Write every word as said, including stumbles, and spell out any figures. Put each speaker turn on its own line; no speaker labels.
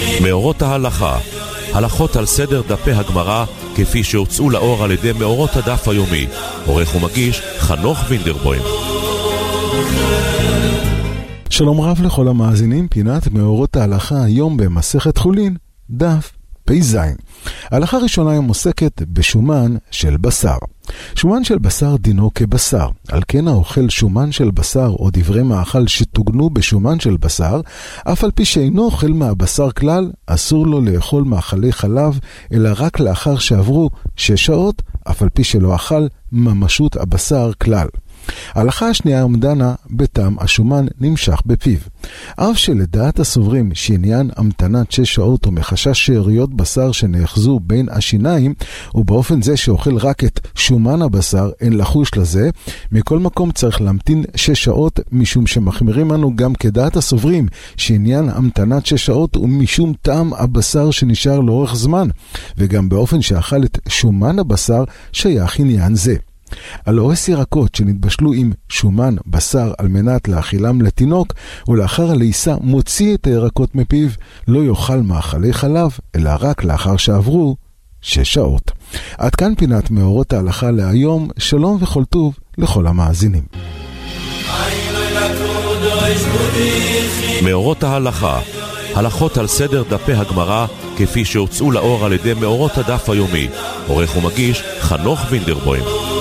מאורות ההלכה, הלכות על סדר דפי הגמרא כפי שהוצאו לאור על ידי מאורות הדף היומי. עורך ומגיש חנוך וינדרבוים.
שלום רב לכל המאזינים, פינת מאורות ההלכה היום במסכת חולין, דף פ"ז. ההלכה הראשונה היום עוסקת בשומן של בשר. שומן של בשר דינו כבשר, על כן האוכל שומן של בשר או דברי מאכל שתוגנו בשומן של בשר, אף על פי שאינו אוכל מהבשר כלל, אסור לו לאכול מאכלי חלב, אלא רק לאחר שעברו שש שעות, אף על פי שלא אכל ממשות הבשר כלל. ההלכה השנייה עומדנה בטעם השומן נמשך בפיו. אף שלדעת הסוברים שעניין המתנת שש שעות או מחשש שאריות בשר שנאחזו בין השיניים, ובאופן זה שאוכל רק את שומן הבשר אין לחוש לזה, מכל מקום צריך להמתין שש שעות, משום שמחמירים אנו גם כדעת הסוברים שעניין המתנת שש שעות ומשום טעם הבשר שנשאר לאורך זמן, וגם באופן שאכל את שומן הבשר שייך עניין זה. על אורס ירקות שנתבשלו עם שומן בשר על מנת להאכילם לתינוק, ולאחר הלעיסה מוציא את הירקות מפיו, לא יאכל מאכלי חלב, אלא רק לאחר שעברו שש שעות. עד כאן פינת מאורות ההלכה להיום. שלום וכל טוב לכל המאזינים.
מאורות ההלכה, הלכות על סדר דפי הגמרא כפי שהוצאו לאור על ידי מאורות הדף היומי. עורך ומגיש חנוך וינדרבוים.